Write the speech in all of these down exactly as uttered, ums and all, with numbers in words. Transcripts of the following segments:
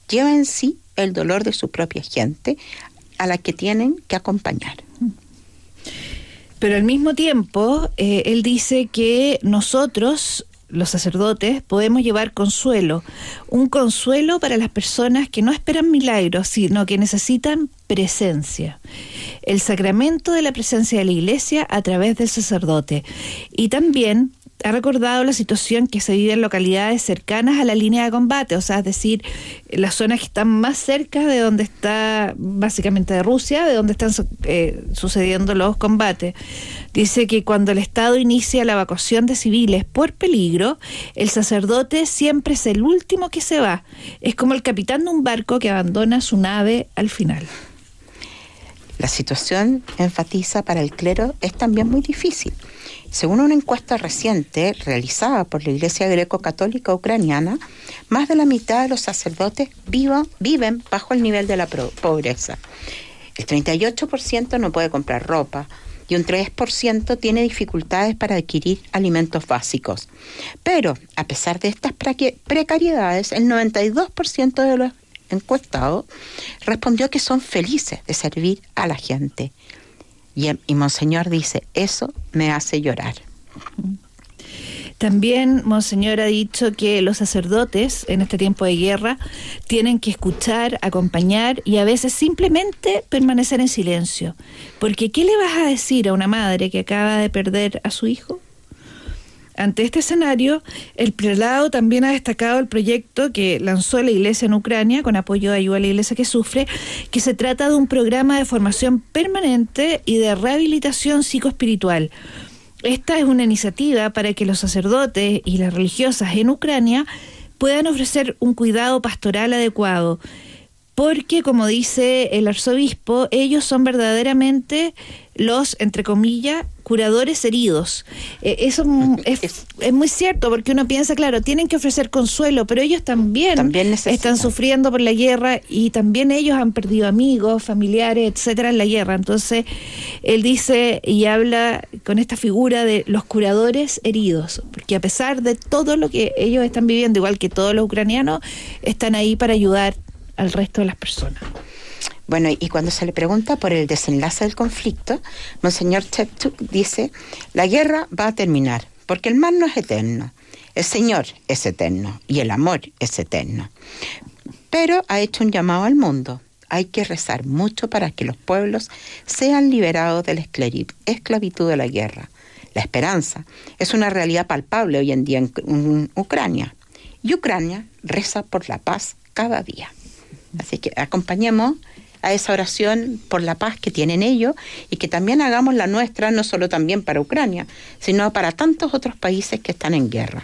lleva en sí el dolor de su propia gente, a la que tienen que acompañar. Pero al mismo tiempo, eh, él dice que nosotros, los sacerdotes, podemos llevar consuelo, un consuelo para las personas que no esperan milagros, sino que necesitan presencia, el sacramento de la presencia de la Iglesia a través del sacerdote. Y también ha recordado la situación que se vive en localidades cercanas a la línea de combate, o sea, es decir, las zonas que están más cerca de donde está, básicamente de Rusia, de donde están eh, sucediendo los combates. Dice que cuando el Estado inicia la evacuación de civiles por peligro, el sacerdote siempre es el último que se va. Es como el capitán de un barco que abandona su nave al final. La situación, enfatiza, para el clero es también muy difícil. Según una encuesta reciente realizada por la Iglesia Greco-Católica Ucraniana, más de la mitad de los sacerdotes vivo, viven bajo el nivel de la pobreza. El treinta y ocho por ciento no puede comprar ropa y un tres por ciento tiene dificultades para adquirir alimentos básicos. Pero, a pesar de estas precariedades, el noventa y dos por ciento de los encuestados respondió que son felices de servir a la gente. Y, y Monseñor dice, eso me hace llorar. También Monseñor ha dicho que los sacerdotes en este tiempo de guerra tienen que escuchar, acompañar y a veces simplemente permanecer en silencio. Porque ¿qué le vas a decir a una madre que acaba de perder a su hijo? Ante este escenario, el prelado también ha destacado el proyecto que lanzó la Iglesia en Ucrania con apoyo de ayuda a la Iglesia que sufre, que se trata de un programa de formación permanente y de rehabilitación psicoespiritual. Esta es una iniciativa para que los sacerdotes y las religiosas en Ucrania puedan ofrecer un cuidado pastoral adecuado, porque, como dice el arzobispo, ellos son verdaderamente los, entre comillas, curadores heridos. Eh, eso es, es, es muy cierto, porque uno piensa, claro, tienen que ofrecer consuelo, pero ellos también, también están sufriendo por la guerra y también ellos han perdido amigos, familiares, etcétera, en la guerra. Entonces, él dice y habla con esta figura de los curadores heridos, porque a pesar de todo lo que ellos están viviendo, igual que todos los ucranianos, están ahí para ayudar al resto de las personas. Bueno, y cuando se le pregunta por el desenlace del conflicto, Monseñor Shevchuk dice, la guerra va a terminar, porque el mal no es eterno, el Señor es eterno y el amor es eterno. Pero ha hecho un llamado al mundo. Hay que rezar mucho para que los pueblos sean liberados de la esclavitud de la guerra. La esperanza es una realidad palpable hoy en día en Ucrania. Y Ucrania reza por la paz cada día. Así que acompañemos a esa oración por la paz que tienen ellos y que también hagamos la nuestra, no solo también para Ucrania, sino para tantos otros países que están en guerra.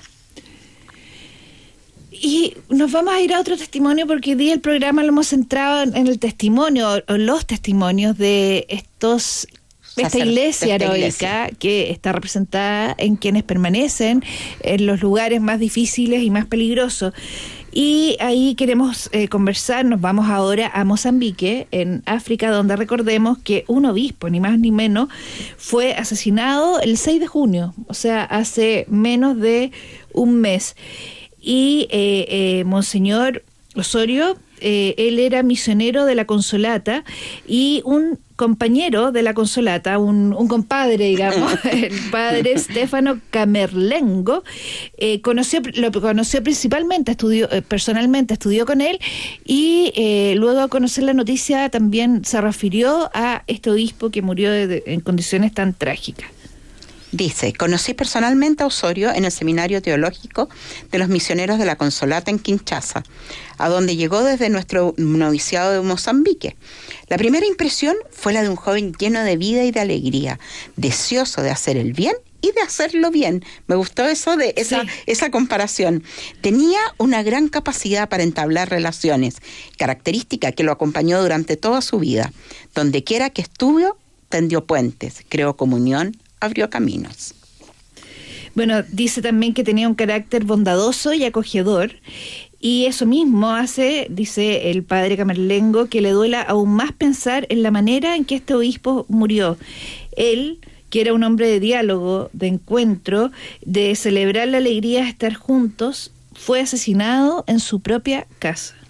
Y nos vamos a ir a otro testimonio, porque hoy día el programa lo hemos centrado en, en el testimonio, o los testimonios de estos... Esta iglesia heroica que está representada en quienes permanecen en los lugares más difíciles y más peligrosos. Y ahí queremos eh, conversar, nos vamos ahora a Mozambique, en África, donde recordemos que un obispo, ni más ni menos, fue asesinado el seis de junio, o sea, hace menos de un mes. Y eh, eh, Monseñor Osorio, eh, él era misionero de la Consolata y un compañero de la Consolata, un, un compadre, digamos, el padre Stefano Camerlengo, eh, conoció, lo conoció principalmente, estudió eh, personalmente, estudió con él y eh, luego de conocer la noticia también se refirió a este obispo que murió de, de, en condiciones tan trágicas. Dice, conocí personalmente a Osorio en el seminario teológico de los misioneros de la Consolata en Kinshasa, a donde llegó desde nuestro noviciado de Mozambique. La primera impresión fue la de un joven lleno de vida y de alegría, deseoso de hacer el bien y de hacerlo bien. Me gustó eso de esa, sí. esa comparación. Tenía una gran capacidad para entablar relaciones, característica que lo acompañó durante toda su vida. Donde quiera que estuvo, tendió puentes, creó comunión, abrió caminos. Bueno, dice también que tenía un carácter bondadoso y acogedor, y eso mismo hace, dice el padre Camerlengo, que le duela aún más pensar en la manera en que este obispo murió. Él, que era un hombre de diálogo, de encuentro, de celebrar la alegría de estar juntos, fue asesinado en su propia casa.